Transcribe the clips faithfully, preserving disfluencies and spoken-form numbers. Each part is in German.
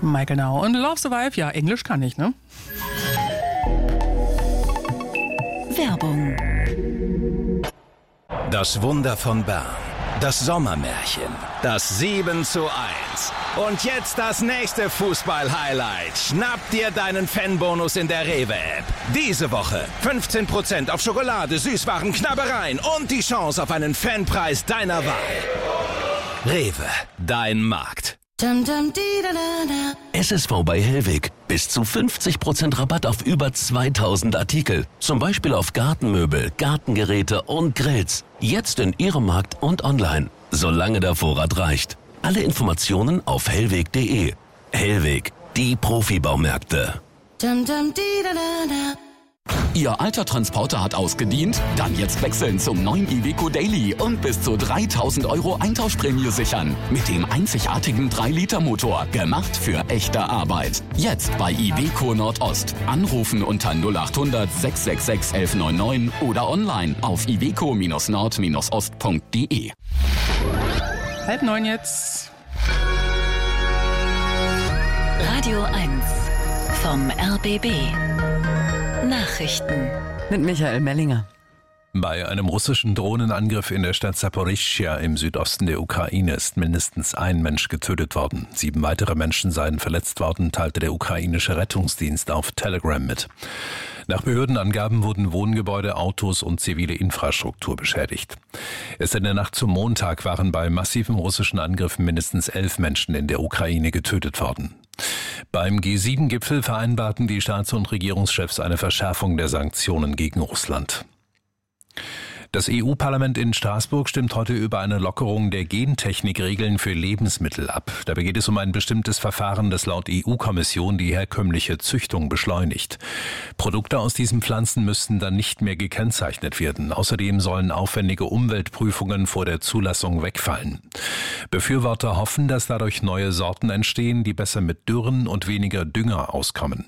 Michael Now und Love Survive, ja, Englisch kann ich, ne? Werbung. Das Wunder von Bern. Das Sommermärchen. Das sieben zu eins. Und jetzt das nächste Fußball-Highlight. Schnapp dir deinen Fanbonus in der Rewe-App. Diese Woche fünfzehn Prozent auf Schokolade, Süßwaren, Knabbereien und die Chance auf einen Fanpreis deiner Wahl. Rewe, dein Markt. S S V bei Hellweg. Bis zu fünfzig Prozent Rabatt auf über zweitausend Artikel. Zum Beispiel auf Gartenmöbel, Gartengeräte und Grills. Jetzt in Ihrem Markt und online. Solange der Vorrat reicht. Alle Informationen auf hellweg punkt de. Hellweg, die Profibaumärkte. Ihr alter Transporter hat ausgedient? Dann jetzt wechseln zum neuen Iveco Daily und bis zu dreitausend Euro Eintauschprämie sichern. Mit dem einzigartigen drei Liter Motor. Gemacht für echte Arbeit. Jetzt bei Iveco Nordost. Anrufen unter null acht hundert sechs sechs sechs elf neun neun oder online auf iveco nord ost punkt de. Halb neun jetzt. Radio eins vom R B B. Nachrichten mit Michael Mellinger. Bei einem russischen Drohnenangriff in der Stadt Saporischschja im Südosten der Ukraine ist mindestens ein Mensch getötet worden. Sieben weitere Menschen seien verletzt worden, teilte der ukrainische Rettungsdienst auf Telegram mit. Nach Behördenangaben wurden Wohngebäude, Autos und zivile Infrastruktur beschädigt. Erst in der Nacht zum Montag waren bei massiven russischen Angriffen mindestens elf Menschen in der Ukraine getötet worden. Beim G sieben Gipfel vereinbarten die Staats- und Regierungschefs eine Verschärfung der Sanktionen gegen Russland. Das E U-Parlament in Straßburg stimmt heute über eine Lockerung der Gentechnikregeln für Lebensmittel ab. Dabei geht es um ein bestimmtes Verfahren, das laut E U-Kommission die herkömmliche Züchtung beschleunigt. Produkte aus diesen Pflanzen müssten dann nicht mehr gekennzeichnet werden. Außerdem sollen aufwendige Umweltprüfungen vor der Zulassung wegfallen. Befürworter hoffen, dass dadurch neue Sorten entstehen, die besser mit Dürren und weniger Dünger auskommen.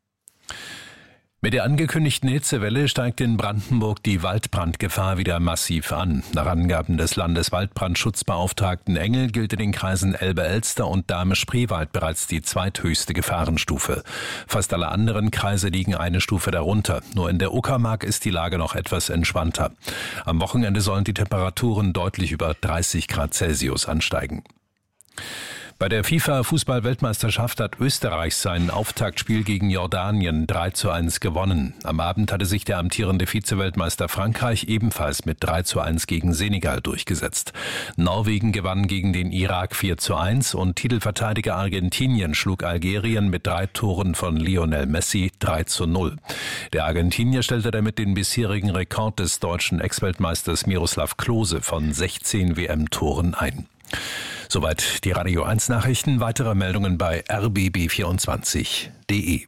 Mit der angekündigten Hitzewelle steigt in Brandenburg die Waldbrandgefahr wieder massiv an. Nach Angaben des Landeswaldbrandschutzbeauftragten Engel gilt in den Kreisen Elbe-Elster und Dahme-Spreewald bereits die zweithöchste Gefahrenstufe. Fast alle anderen Kreise liegen eine Stufe darunter. Nur in der Uckermark ist die Lage noch etwas entspannter. Am Wochenende sollen die Temperaturen deutlich über dreißig Grad Celsius ansteigen. Bei der FIFA-Fußball-Weltmeisterschaft hat Österreich sein Auftaktspiel gegen Jordanien drei zu eins gewonnen. Am Abend hatte sich der amtierende Vize-Weltmeister Frankreich ebenfalls mit drei zu eins gegen Senegal durchgesetzt. Norwegen gewann gegen den Irak vier zu eins und Titelverteidiger Argentinien schlug Algerien mit drei Toren von Lionel Messi drei zu null. Der Argentinier stellte damit den bisherigen Rekord des deutschen Ex-Weltmeisters Miroslav Klose von sechzehn W M-Toren ein. Soweit die Radio eins Nachrichten. Weitere Meldungen bei r b b vierundzwanzig punkt de.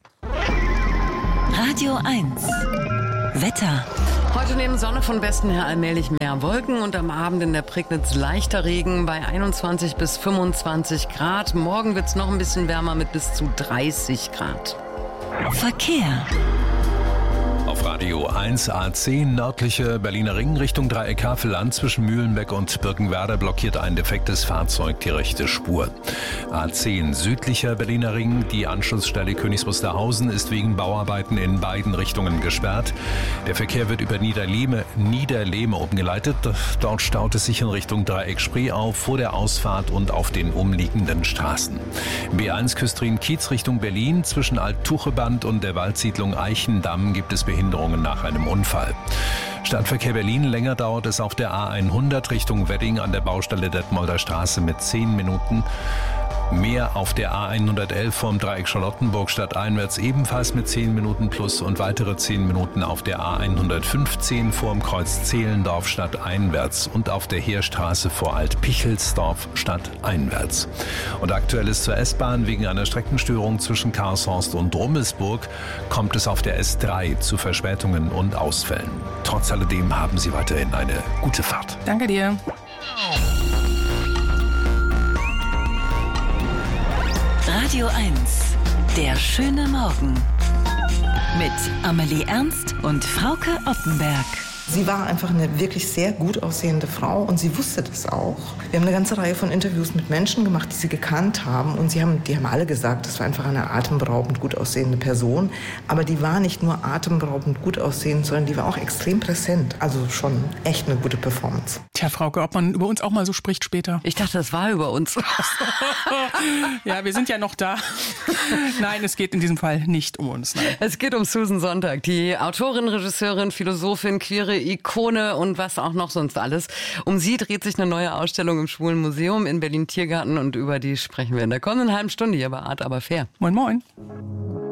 Radio eins Wetter. Heute nehmen Sonne von Westen her allmählich mehr Wolken und am Abend in der Prignitz leichter Regen bei einundzwanzig bis fünfundzwanzig Grad. Morgen wird es noch ein bisschen wärmer mit bis zu dreißig Grad. Verkehr. Auf Radio eins A zehn nördliche Berliner Ring Richtung Dreieck-Havelland zwischen Mühlenbeck und Birkenwerder blockiert ein defektes Fahrzeug die rechte Spur. A zehn südlicher Berliner Ring, die Anschlussstelle Königs Wusterhausen ist wegen Bauarbeiten in beiden Richtungen gesperrt. Der Verkehr wird über Niederlehme, Niederlehme umgeleitet. Dort staut es sich in Richtung Dreieck Spree auf, vor der Ausfahrt und auf den umliegenden Straßen. B eins Küstrin-Kiez Richtung Berlin zwischen Alt-Tucheband und der Waldsiedlung Eichendamm gibt es Behinderungen nach einem Unfall. Stadtverkehr Berlin, länger dauert es auf der A hundert Richtung Wedding an der Baustelle Detmolder Straße mit zehn Minuten. Mehr auf der A hundertelf vom Dreieck Charlottenburg stadteinwärts ebenfalls mit zehn Minuten plus und weitere zehn Minuten auf der A hundertfünfzehn vorm Kreuz Zehlendorf stadteinwärts und auf der Heerstraße vor Alt-Pichelsdorf stadteinwärts. Und aktuell ist zur S-Bahn wegen einer Streckenstörung zwischen Karlshorst und Rummelsburg kommt es auf der S drei zu Verspätungen und Ausfällen. Trotz alledem haben Sie weiterhin eine gute Fahrt. Danke dir. Radio eins, der schöne Morgen. Mit Amelie Ernst und Frauke Oppenberg. Sie war einfach eine wirklich sehr gut aussehende Frau und sie wusste das auch. Wir haben eine ganze Reihe von Interviews mit Menschen gemacht, die sie gekannt haben und sie haben, die haben alle gesagt, das war einfach eine atemberaubend gut aussehende Person. Aber die war nicht nur atemberaubend gut aussehend, sondern die war auch extrem präsent. Also schon echt eine gute Performance. Tja, Frauke, ob man über uns auch mal so spricht später. Ich dachte, das war über uns. Ja, wir sind ja noch da. Nein, es geht in diesem Fall nicht um uns. Nein. Es geht um Susan Sontag, die Autorin, Regisseurin, Philosophin, queere Ikone und was auch noch sonst alles. Um sie dreht sich eine neue Ausstellung im Schwulen Museum in Berlin-Tiergarten und über die sprechen wir in der kommenden halben Stunde hier bei Art aber fair. Moin, moin.